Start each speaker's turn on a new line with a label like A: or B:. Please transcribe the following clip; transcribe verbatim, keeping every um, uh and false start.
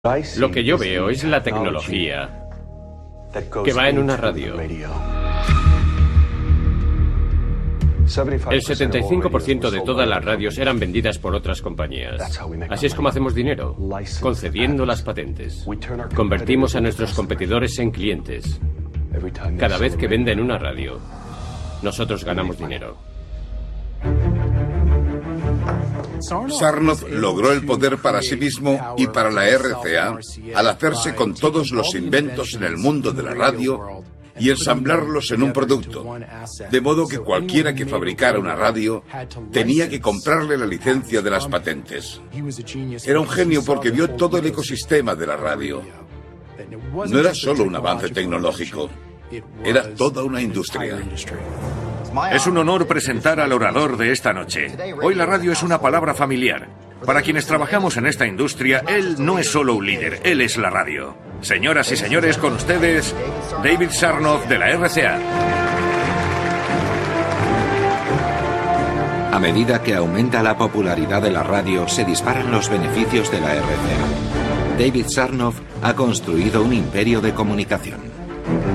A: Lo que yo veo es la tecnología que va en una radio. El setenta y cinco por ciento de todas las radios eran vendidas por otras compañías. Así es como hacemos dinero, concediendo las patentes. Convertimos a nuestros competidores en clientes. Cada vez que venden una radio, nosotros ganamos dinero.
B: Sarnoff logró el poder para sí mismo y para la R C A al hacerse con todos los inventos en el mundo de la radio y ensamblarlos en un producto, de modo que cualquiera que fabricara una radio tenía que comprarle la licencia de las patentes. Era un genio porque vio todo el ecosistema de la radio. No era solo un avance tecnológico, era toda una industria.
C: Es un honor presentar al orador de esta noche. Hoy la radio es una palabra familiar. Para quienes trabajamos en esta industria, él no es solo un líder, él es la radio. Señoras y señores, con ustedes, David Sarnoff de la R C A.
D: A medida que aumenta la popularidad de la radio, se disparan los beneficios de la R C A. David Sarnoff ha construido un imperio de comunicación.